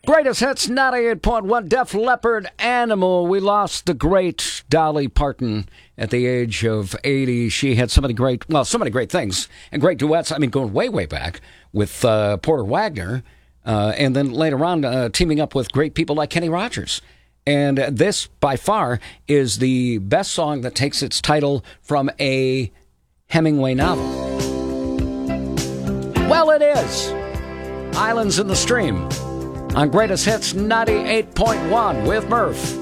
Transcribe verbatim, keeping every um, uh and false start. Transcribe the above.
Greatest hits, ninety-eight point one, Def Leppard, Animal. We lost the great Dolly Parton at the age of eighty. She had so many great, well, so many great things and great duets. I mean, going way, way back with uh, Porter Wagoner, uh, and then later on uh, teaming up with great people like Kenny Rogers. And this, by far, is the best song that takes its title from a Hemingway novel. Well, it is. Islands in the Stream. On Greatest Hits ninety-eight point one with Murph.